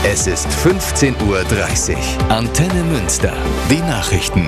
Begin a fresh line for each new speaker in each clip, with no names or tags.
Es ist 15:30 Uhr. Antenne Münster. Die Nachrichten.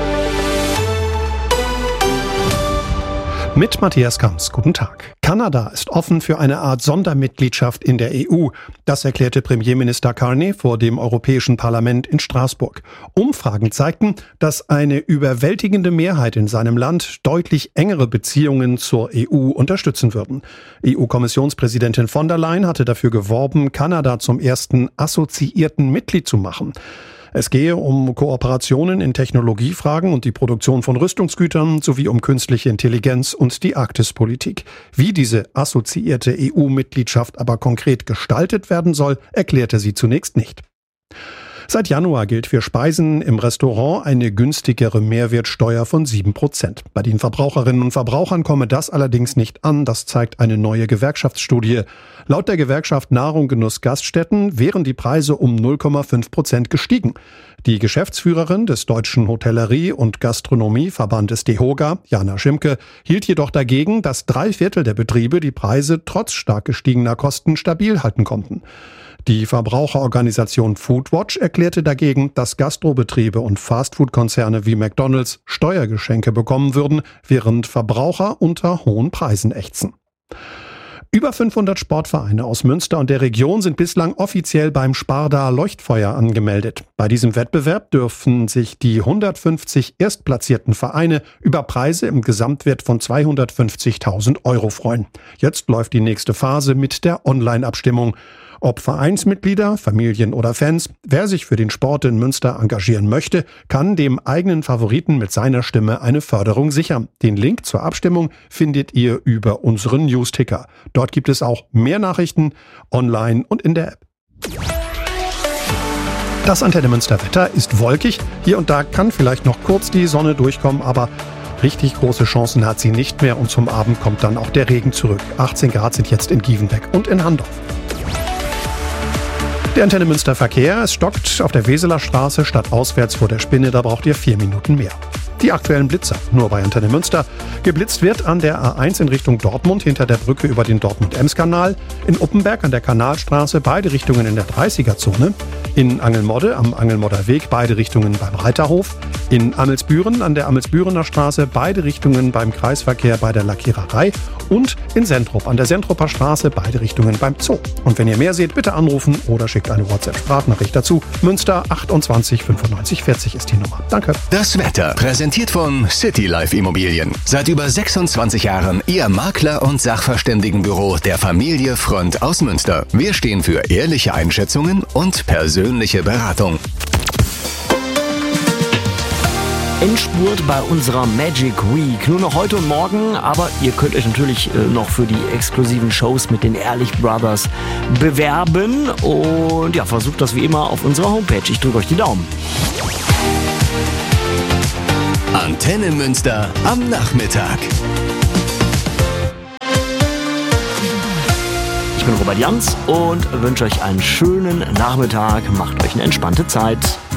Mit Matthias Kamps. Guten Tag. Kanada ist offen für eine Art Sondermitgliedschaft in der EU. Das erklärte Premierminister Carney vor dem Europäischen Parlament in Straßburg. Umfragen zeigten, dass eine überwältigende Mehrheit in seinem Land deutlich engere Beziehungen zur EU unterstützen würden. EU-Kommissionspräsidentin von der Leyen hatte dafür geworben, Kanada zum ersten assoziierten Mitglied zu machen. Es gehe um Kooperationen in Technologiefragen und die Produktion von Rüstungsgütern sowie um künstliche Intelligenz und die Arktispolitik. Wie diese assoziierte EU-Mitgliedschaft aber konkret gestaltet werden soll, erklärte sie zunächst nicht. Seit Januar gilt für Speisen im Restaurant eine günstigere Mehrwertsteuer von 7%. Bei den Verbraucherinnen und Verbrauchern komme das allerdings nicht an, das zeigt eine neue Gewerkschaftsstudie. Laut der Gewerkschaft Nahrung Genuss Gaststätten wären die Preise um 0,5% gestiegen. Die Geschäftsführerin des Deutschen Hotellerie- und Gastronomieverbandes DEHOGA, Jana Schimke, hielt jedoch dagegen, dass 3/4 der Betriebe die Preise trotz stark gestiegener Kosten stabil halten konnten. Die Verbraucherorganisation Foodwatch erklärte dagegen, dass Gastrobetriebe und Fastfood-Konzerne wie McDonald's Steuergeschenke bekommen würden, während Verbraucher unter hohen Preisen ächzen. Über 500 Sportvereine aus Münster und der Region sind bislang offiziell beim Sparda Leuchtfeuer angemeldet. Bei diesem Wettbewerb dürfen sich die 150 erstplatzierten Vereine über Preise im Gesamtwert von 250.000 € freuen. Jetzt läuft die nächste Phase mit der Online-Abstimmung. Ob Vereinsmitglieder, Familien oder Fans, wer sich für den Sport in Münster engagieren möchte, kann dem eigenen Favoriten mit seiner Stimme eine Förderung sichern. Den Link zur Abstimmung findet ihr über unseren News-Ticker. Dort gibt es auch mehr Nachrichten online und in der App. Das Antenne Münster Wetter ist wolkig. Hier und da kann vielleicht noch kurz die Sonne durchkommen, aber richtig große Chancen hat sie nicht mehr und zum Abend kommt dann auch der Regen zurück. 18 Grad sind jetzt in Gievenbeck und in Handorf. Der Antenne Münster Verkehr, es stockt auf der Weseler Straße stadtauswärts vor der Spinne, da braucht ihr 4 Minuten mehr. Die aktuellen Blitzer, nur bei Antenne Münster. Geblitzt wird an der A1 in Richtung Dortmund hinter der Brücke über den Dortmund-Ems-Kanal, in Uppenberg an der Kanalstraße beide Richtungen in der 30er-Zone, in Angelmodde am Angelmodder Weg beide Richtungen beim Reiterhof, in Amelsbüren an der Amelsbürener Straße beide Richtungen beim Kreisverkehr bei der Lackiererei und in Sentrup an der Sentruper Straße beide Richtungen beim Zoo. Und wenn ihr mehr seht, bitte anrufen oder schickt eine WhatsApp-Sprachnachricht dazu. Münster 28 95 40 ist die Nummer. Danke.
Das Wetter präsentiert von City Life Immobilien. Seit über 26 Jahren Ihr Makler- und Sachverständigenbüro der Familie Frönd aus Münster. Wir stehen für ehrliche Einschätzungen und persönliche Beratung.
Endspurt bei unserer Magic Week. Nur noch heute und morgen, aber ihr könnt euch natürlich noch für die exklusiven Shows mit den Ehrlich Brothers bewerben. Und ja, versucht das wie immer auf unserer Homepage. Ich drücke euch die Daumen.
Antenne Münster am Nachmittag.
Ich bin Robert Jans und wünsche euch einen schönen Nachmittag. Macht euch eine entspannte Zeit.